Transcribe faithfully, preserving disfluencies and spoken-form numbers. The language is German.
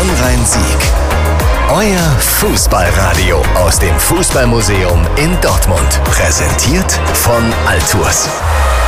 Bonn-Rhein-Sieg. Euer Fußballradio aus dem Fußballmuseum in Dortmund. Präsentiert von Altours.